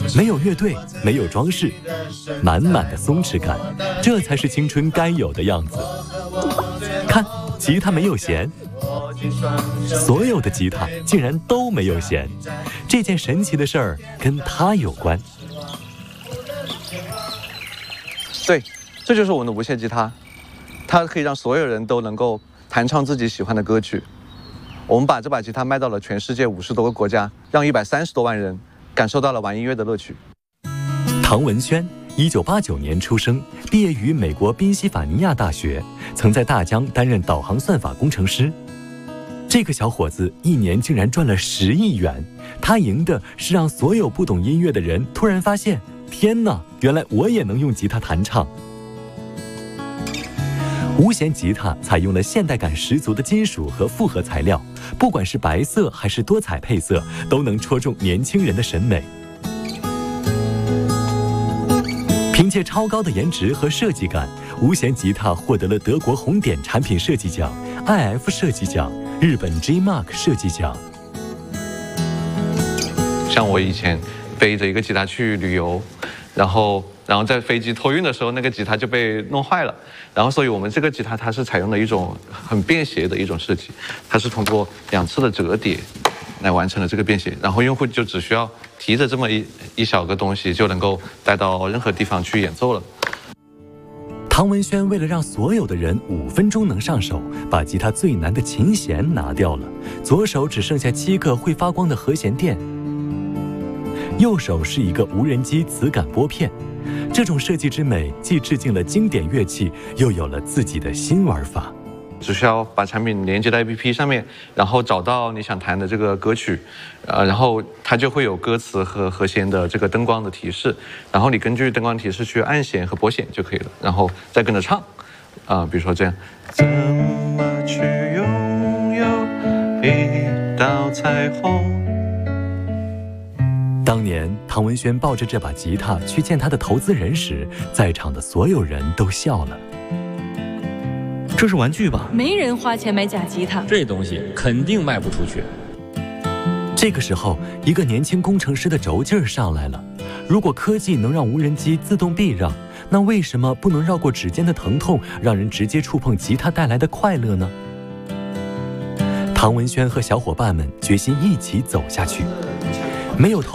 没有乐队，没有装饰，满满的松弛感，这才是青春该有的样子。看，吉他没有弦，所有的吉他竟然都没有弦，这件神奇的事儿跟他有关。 对，这就是我们的无线吉他，它可以让所有人都能够弹唱自己喜欢的歌曲。我们把这把吉他卖到了全世界50多个国家，让130多万人感受到了玩音乐的乐趣。 唐文轩1989年出生，毕业于美国宾夕法尼亚大学，曾在大疆担任导航算法工程师。这个小伙子一年竟然赚了10亿元，他赢的是让所有不懂音乐的人突然发现，天哪，原来我也能用吉他弹唱。无弦吉他采用了现代感十足的金属和复合材料，不管是白色还是多彩配色，都能戳中年轻人的审美。凭借超高的颜值和设计感，无弦吉他获得了德国红点产品设计奖、IF 设计奖、日本 G-Mark 设计奖。 像我以前背着一个吉他去旅游，然后在飞机托运的时候，那个吉他就被弄坏了。然后，所以我们这个吉他它是采用了一种很便携的一种设计，它是通过2次的折叠来完成了这个便携。然后用户就只需要提着这么一小个东西，就能够带到任何地方去演奏了。 唐文轩为了让所有的人5分钟能上手，把吉他最难的琴弦拿掉了，左手只剩下7个会发光的和弦垫，右手是一个无人机磁感拨片。这种设计之美，既致敬了经典乐器，又有了自己的新玩法。 只需要把产品连接到 APP 上面，然后找到你想弹的这个歌曲，然后它就会有歌词和和弦的这个灯光的提示，然后你根据灯光提示去按弦和拨弦就可以了，然后再跟着唱，比如说这样。怎么去拥有一道彩虹？ 当年唐文轩抱着这把吉他去见他的投资人时，在场的所有人都笑了。 这是玩具吧？ 没人花钱买假吉他， 这东西肯定卖不出去。 这个时候，一个年轻工程师的轴劲儿上来了。如果科技能让无人机自动避让，那为什么不能绕过指尖的疼痛，让人直接触碰吉他带来的快乐呢？唐文轩和小伙伴们决心一起走下去。没有投